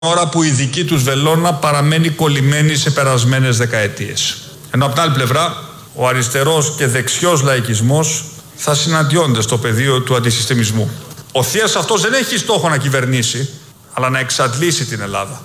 ώρα που η δική τους βελόνα παραμένει κολλημένη σε περασμένες δεκαετίες. Ενώ από την άλλη πλευρά, ο αριστερός και δεξιός λαϊκισμός θα συναντιόνται στο πεδίο του αντισυστημισμού. Ο Θείας αυτός δεν έχει στόχο να κυβερνήσει, αλλά να εξαντλήσει την Ελλάδα.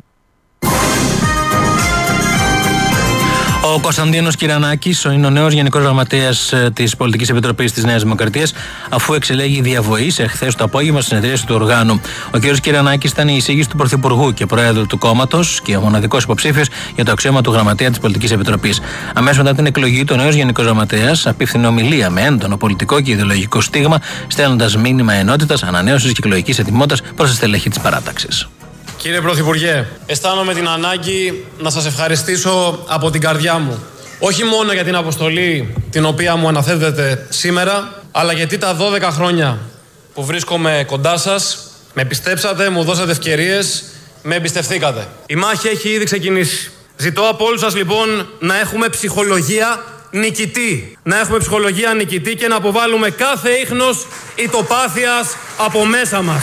Ο Κωνσταντίνος Κυρανάκης είναι ο νέος Γενικός Γραμματέας της Πολιτικής Επιτροπής της Νέας Δημοκρατίας, αφού εξελέγει διαβοής εχθές το απόγευμα στη συνεδρίαση του οργάνου. Ο κ. Κυρανάκης ήταν η εισήγηση του Πρωθυπουργού και Προέδρου του κόμματος και ο μοναδικός υποψήφιος για το αξίωμα του Γραμματέα της Πολιτικής Επιτροπής. Αμέσως μετά την εκλογή του, ο νέος Γενικός Γραμματέας απίφθινε ομιλία με έντονο πολιτικό και ιδεολογικό στίγμα, στέλνοντας μήνυμα ενότητας, ανανέωσης και εκλογικής ετοιμότητας προς τα στελέχη της παράταξης. Κύριε Πρωθυπουργέ, αισθάνομαι την ανάγκη να σας ευχαριστήσω από την καρδιά μου. Όχι μόνο για την αποστολή την οποία μου αναθέτετε σήμερα, αλλά γιατί τα 12 χρόνια που βρίσκομαι κοντά σας, με πιστέψατε, μου δώσατε ευκαιρίες, με εμπιστευθήκατε. Η μάχη έχει ήδη ξεκινήσει. Ζητώ από όλους σας λοιπόν να έχουμε ψυχολογία νικητή. Να έχουμε ψυχολογία νικητή και να αποβάλουμε κάθε ίχνος ητοπάθειας από μέσα μας.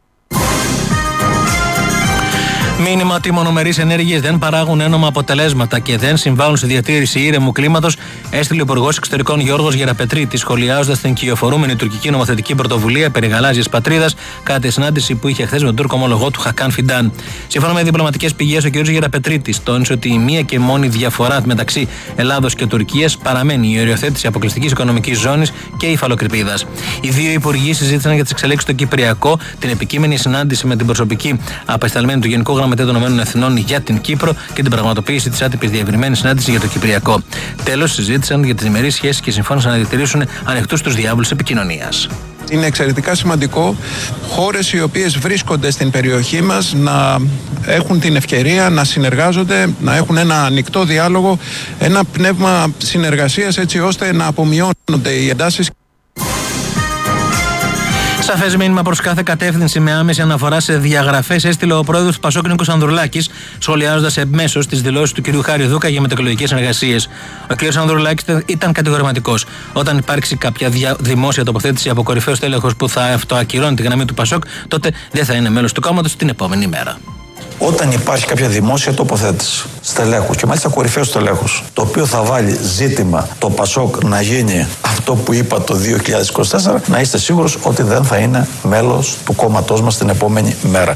Μήνυμα ότι οι μονομερείς ενέργειες δεν παράγουν ένομα αποτελέσματα και δεν συμβάλλουν στη διατήρηση ήρεμου κλίματος, έστειλε ο Υπουργός Εξωτερικών Γιώργος Γεραπετρίτης, σχολιάζοντας την κυοφορούμενη τουρκική νομοθετική πρωτοβουλία περί γαλάζιας πατρίδας, κατά τη συνάντηση που είχε χθες με τον Τούρκο ομολογό του Χακάν Φιντάν. Σύμφωνα με διπλωματικές πηγές, ο κ. Γεραπετρίτης τόνισε ότι η μία και μόνη διαφορά μεταξύ Ελλάδος και Τουρκίας παραμένει η οριοθέτηση αποκλειστικής οικονομικής ζώνης και υφαλοκρηπίδας. Οι δύο υπουργοί συζήτησαν για τις εξελίξεις στο Κυπριακό, την επικείμενη συνάντηση με την προσωπική απεσταλμένη του Γενικού Γραμματέα των ΗΠΑ για την Κύπρο και την πραγματοποίηση της άτυπης διευρυμένης συνάντησης για το Κυπριακό. Τέλος, συζήτησαν για τις διμερείς σχέσεις και συμφώνησαν να διατηρήσουν ανοιχτούς τους διάβλους επικοινωνίας. Είναι εξαιρετικά σημαντικό χώρες οι οποίες βρίσκονται στην περιοχή μας να έχουν την ευκαιρία να συνεργάζονται, να έχουν ένα ανοιχτό διάλογο, ένα πνεύμα συνεργασίας, έτσι ώστε να απομειώνονται οι εντάσεις. Σαφές μήνυμα προς κάθε κατεύθυνση με άμεση αναφορά σε διαγραφές έστειλε ο πρόεδρος του Πασόκ Νίκος Ανδρουλάκης, σχολιάζοντας εμέσως τις δηλώσεις του κ. Χάρη Δούκα για μετεκλογικές συνεργασίες. Ο κ. Ανδρουλάκης ήταν κατηγορηματικός. Όταν υπάρξει κάποια δημόσια τοποθέτηση από κορυφαίο στέλεχος που θα αυτοακυρώνει τη γραμμή του Πασόκ, τότε δεν θα είναι μέλος του κόμματος την επόμενη μέρα. Όταν υπάρχει κάποια δημόσια τοποθέτηση στελέχους και μάλιστα κορυφαίου στελέχους, το οποίο θα βάλει ζήτημα το Πασόκ να γίνει αυτό που είπα το 2024, να είστε σίγουρος ότι δεν θα είναι μέλος του κόμματός μας την επόμενη μέρα.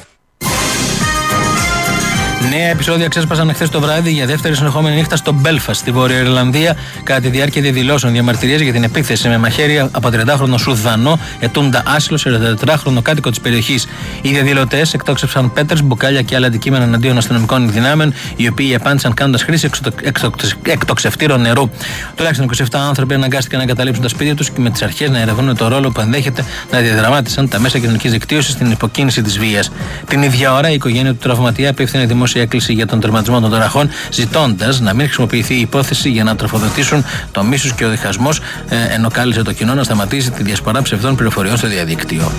Νέα επεισόδια ξέσπασαν χθες το βράδυ για δεύτερη συνεχόμενη νύχτα στο Μπέλφαστ, στη Βόρεια Ιρλανδία, κατά τη διάρκεια διαδηλώσεων διαμαρτυρίες για την επίθεση με μαχαίρι από 30χρονο Σουδανό, ετούντα άσυλο σε 44χρονο κάτοικο της περιοχής. Οι διαδηλωτές εκτόξευσαν πέτρες, μπουκάλια και άλλα αντικείμενα εναντίον αστυνομικών δυνάμεων, οι οποίοι επάντησαν κάνοντας χρήση εκτοξευτήρων νερού. Τουλάχιστον 27 άνθρωποι αναγκάστηκαν να εγκαταλείψουν τα σπίτια τους και με τις αρχές να ερευνούν το ρόλο που ενδέχεται να διαδραμάτισαν τα μέσα κοινωνικής δικτύωσης στην υποκίνηση της βίας. Την ίδια ώρα, η οικογένεια του τραυματία απίφθινε δημόσια έκκληση για τον τερματισμό των ταραχών, ζητώντας να μην χρησιμοποιηθεί η υπόθεση για να τροφοδοτήσουν το μίσος και ο διχασμός, ενώ κάλεσε το κοινό να σταματήσει τη διασπορά ψευδών πληροφοριών στο διαδίκτυο.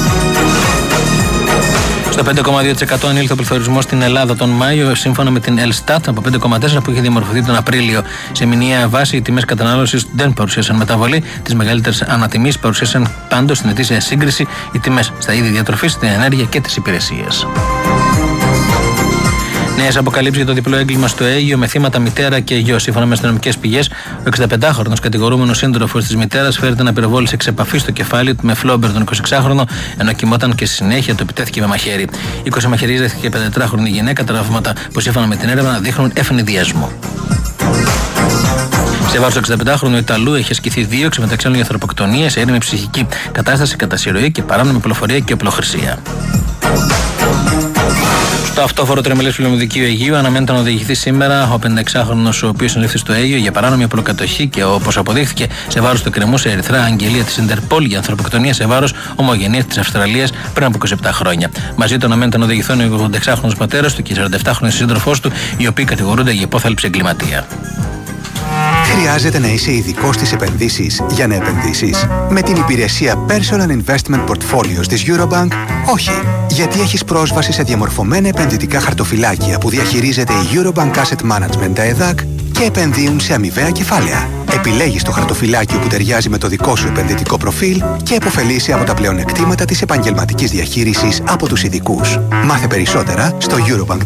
Στο 5,2% ανήλθε ο πληθωρισμός στην Ελλάδα τον Μάιο, σύμφωνα με την Ελστάτ, από 5,4% που είχε διαμορφωθεί τον Απρίλιο. Σε μηνιαία βάση, οι τιμές κατανάλωσης δεν παρουσίασαν μεταβολή. Τις μεγαλύτερες ανατιμήσεις παρουσίασαν πάντως στην ετήσια σύγκριση οι τιμές στα είδη διατροφής, στην ενέργεια και τις υπηρεσίες. Νέες αποκαλύψεις για το διπλό έγκλημα στο Αίγυο με θύματα μητέρα και γιο. Σύμφωνα με αστυνομικές πηγές, ο 65χρονος κατηγορούμενος σύντροφος της μητέρας φέρεται να πυροβόλησε εξ επαφής στο κεφάλι του με φλόμπερ τον 26χρονο, ενώ κοιμόταν και στη συνέχεια του επιτέθηκε με μαχαίρι. 20 μαχαιρίζεται και 54χρονη γυναίκα, τραύματα που σύμφωνα με την έρευνα δείχνουν ευνηδιασμό. Σε βάρος του 65χρονου Ιταλού έχει ασκηθεί δίωξη μεταξύ άλλων για ανθρωποκτονία σε ήρεμη ψυχική κατάσταση, κατά συρροή και παράνομη πληροφορία και οπλοχρησία. Στο αυτόφορο τριμελές φιλομοδικείο Αιγείου αναμένεται να οδηγηθεί σήμερα ο 56χρονος, ο οποίος συνελήφθη στο Αίγυο για παράνομη οπλοκατοχή και, όπως αποδείχθηκε, σε βάρος του εκκρεμού σε ερυθρά αγγελία της Ιντερπόλ για ανθρωποκτονία σε βάρος ομογενείας της Αυστραλίας πριν από 27 χρόνια. Μαζί του αναμένεται να οδηγηθούν ο 86χρονος πατέρας του και η 47χρονη σύντροφός του, οι οποίοι κατηγορούνται για υπόθαλψη εγκληματία. Χρειάζεται να είσαι ειδικός στις επενδύσεις για να επενδύσεις? Με την υπηρεσία Personal Investment Portfolios της Eurobank, όχι. Γιατί έχεις πρόσβαση σε διαμορφωμένα επενδυτικά χαρτοφυλάκια που διαχειρίζεται η Eurobank Asset Management, ΕΔΑΚ, και επενδύουν σε αμοιβαία κεφάλαια. Επιλέγεις το χαρτοφυλάκιο που ταιριάζει με το δικό σου επενδυτικό προφίλ και επωφελείσαι από τα πλεονεκτήματα της επαγγελματικής διαχείρισης από τους ειδικούς. Μάθε περισσότερα στο Eurobank.